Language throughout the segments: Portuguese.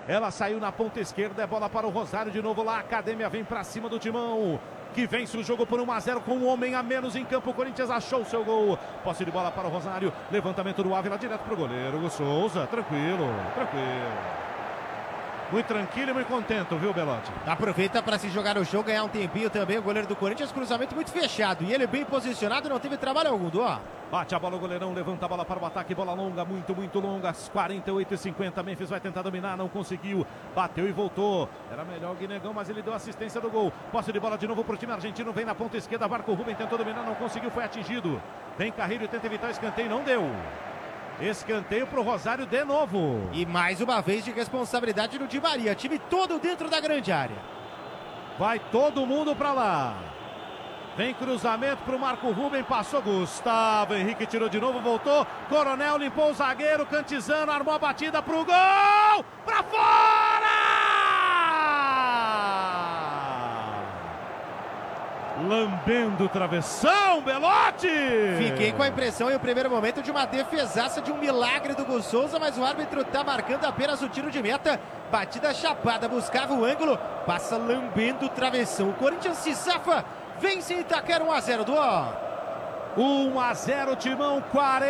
Ela saiu na ponta esquerda, é bola para o Rosário de novo lá. A Academia vem para cima do Timão, que vence o jogo por 1-0 com um homem a menos em campo. O Corinthians achou o seu gol. Posse de bola para o Rosário. Levantamento do Ávila direto para o goleiro. O Souza, tranquilo. Muito tranquilo e muito contente, viu, Belotti? Aproveita para se jogar no jogo, ganhar um tempinho também. O goleiro do Corinthians, cruzamento muito fechado. E ele bem posicionado, não teve trabalho algum, Duó. Bate a bola o goleirão, levanta a bola para o ataque. Bola longa, muito longa. 48:50. Memphis vai tentar dominar, não conseguiu. Bateu e voltou. Era melhor o Guinegão, mas ele deu assistência do gol. Posse de bola de novo para o time argentino. Vem na ponta esquerda. Marco Ruben tentou dominar, não conseguiu, foi atingido. Vem Carrilho e tenta evitar o escanteio, não deu. Escanteio pro Rosário de novo. E mais uma vez de responsabilidade no Di Maria. Time todo dentro da grande área. Vai todo mundo pra lá. Vem cruzamento pro Marco Ruben. Passou Gustavo Henrique, tirou de novo, voltou. Coronel limpou o zagueiro. Cantizano armou a batida pro gol. Pra fora! Lambendo o travessão, Belotti! Fiquei com a impressão em um primeiro momento de uma defesaça, de um milagre do Gus Souza, mas o árbitro tá marcando apenas o tiro de meta. Batida chapada, buscava o ângulo, passa lambendo o travessão. O Corinthians se safa, vence em Itaquera 1-0, Duó. 1-0, Timão,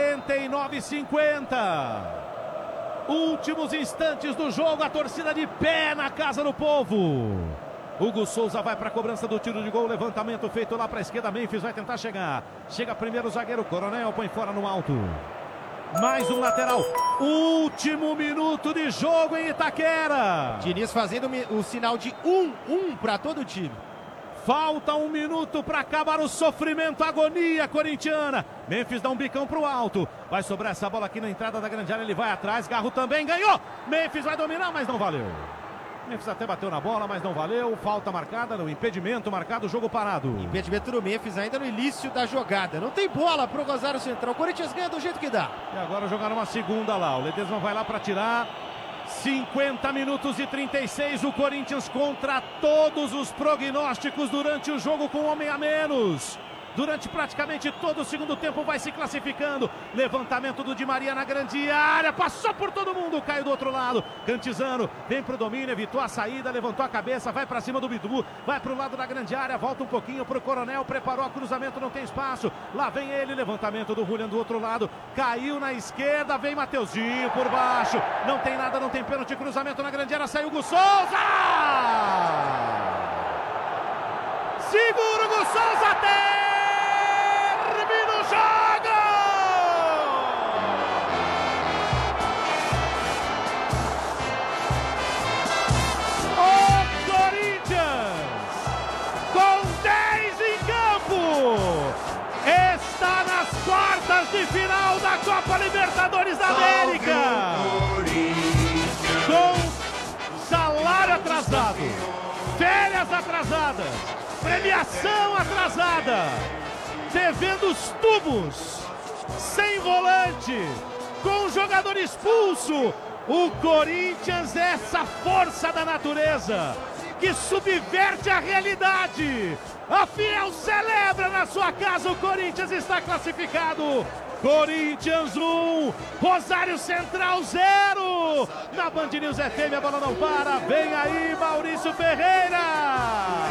49:50. Últimos instantes do jogo, a torcida de pé na casa do povo. Hugo Souza vai para a cobrança do tiro de gol. Levantamento feito lá para a esquerda. Memphis vai tentar chegar. Chega primeiro o zagueiro. Coronel põe fora no alto. Mais um lateral. Último minuto de jogo em Itaquera. Diniz fazendo o sinal de 1-1 para todo o time. Falta um minuto para acabar o sofrimento, a agonia corintiana. Memphis dá um bicão para o alto. Vai sobrar essa bola aqui na entrada da grande área. Ele vai atrás. Garro também ganhou. Memphis vai dominar, mas não valeu. Memphis até bateu na bola, mas não valeu. Falta marcada, no impedimento marcado, jogo parado. Impedimento do Memphis ainda no início da jogada. Não tem bola pro Rosário Central. O Corinthians ganha do jeito que dá. E agora jogaram uma segunda lá. O Ledesma vai lá para tirar. 50 minutos e 36. O Corinthians contra todos os prognósticos durante o jogo com um homem a menos. Durante praticamente todo o segundo tempo vai se classificando. Levantamento do Di Maria na grande área. Passou por todo mundo, caiu do outro lado. Cantizano vem pro domínio, evitou a saída, levantou a cabeça, vai para cima do Bidu. Vai pro lado da grande área, volta um pouquinho pro Coronel. Preparou o cruzamento, não tem espaço. Lá vem ele, levantamento do Julian do outro lado. Caiu na esquerda, vem Mateuzinho por baixo. Não tem nada, não tem pênalti. Cruzamento na grande área, saiu o Gus Souza! Segura o Gus Souza até! Está nas quartas de final da Copa Libertadores da América. Com salário atrasado, férias atrasadas, premiação atrasada, devendo os tubos, sem volante, com o jogador expulso. O Corinthians é essa força da natureza que subverte a realidade. A Fiel celebra na sua casa, o Corinthians está classificado. Corinthians 1, Rosário Central 0. Na Band News FM a bola não para, vem aí Maurício Ferreira.